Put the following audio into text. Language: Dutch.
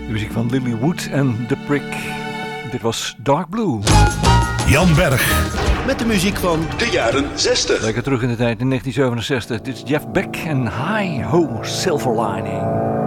De muziek van Lily Wood en The Prick. Dit was Dark Blue. Jan Berg. Met de muziek van de jaren 60. Lekker terug in de tijd in 1967. Dit is Jeff Beck en Hi Ho Silver Lining.